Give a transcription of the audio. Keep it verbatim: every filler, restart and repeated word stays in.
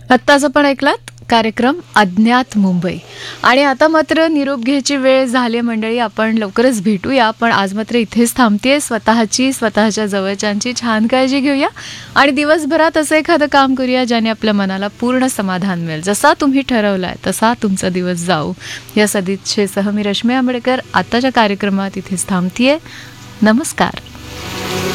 आत्ताच आपण ऐकलात कार्यक्रम अज्ञात मुंबई. आणि आता मात्र निरोप घ्यायची वेळ झाली मंडळी. आपण लवकरच भेटूया, पण आज मात्र इथेच थांबतेय. स्वतःची स्वतःच्या जवळच्यांची छान काळजी घेऊया आणि दिवसभरात असं एखादं काम करूया ज्याने आपल्या मनाला पूर्ण समाधान मिळेल. जसा तुम्ही ठरवलाय तसा तुमचा दिवस जाऊ या सदिच्छेसह मी रश्मी आंबेडकर आताच्या कार्यक्रमात इथेच थांबतेय. नमस्कार.